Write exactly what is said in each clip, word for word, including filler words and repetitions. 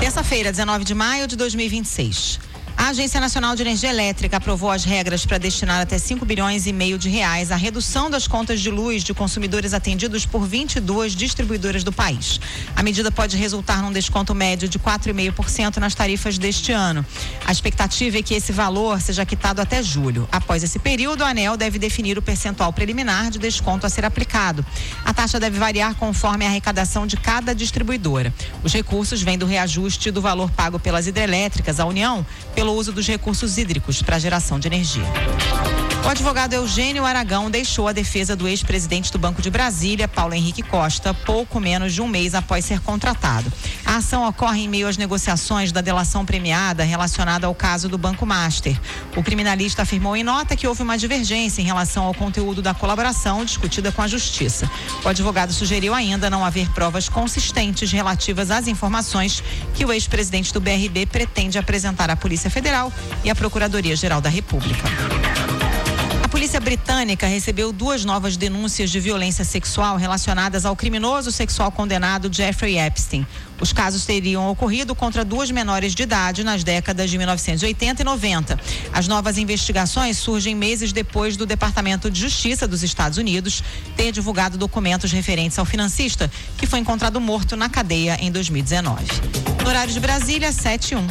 Terça-feira, dezenove de maio de dois mil e vinte e seis. A Agência Nacional de Energia Elétrica aprovou as regras para destinar até cinco bilhões e meio de reais à redução das contas de luz de consumidores atendidos por vinte e duas distribuidoras do país. A medida pode resultar num desconto médio de quatro vírgula cinco por cento nas tarifas deste ano. A expectativa é que esse valor seja quitado até julho. Após esse período, a ANEEL deve definir o percentual preliminar de desconto a ser aplicado. A taxa deve variar conforme a arrecadação de cada distribuidora. Os recursos vêm do reajuste do valor pago pelas hidrelétricas à União pelo uso dos recursos hídricos para geração de energia. O advogado Eugênio Aragão deixou a defesa do ex-presidente do Banco de Brasília, Paulo Henrique Costa, pouco menos de um mês após ser contratado. A ação ocorre em meio às negociações da delação premiada relacionada ao caso do Banco Master. O criminalista afirmou em nota que houve uma divergência em relação ao conteúdo da colaboração discutida com a Justiça. O advogado sugeriu ainda não haver provas consistentes relativas às informações que o ex-presidente do B R B pretende apresentar à Polícia Federal e à Procuradoria-Geral da República. A polícia britânica recebeu duas novas denúncias de violência sexual relacionadas ao criminoso sexual condenado Jeffrey Epstein. Os casos teriam ocorrido contra duas menores de idade nas décadas de mil novecentos e oitenta e noventa. As novas investigações surgem meses depois do Departamento de Justiça dos Estados Unidos ter divulgado documentos referentes ao financista, que foi encontrado morto na cadeia em dois mil e dezenove. No horário de Brasília, sete e um.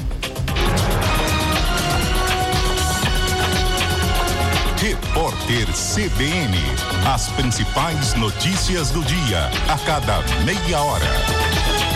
Repórter C B N. As principais notícias do dia, a cada meia hora.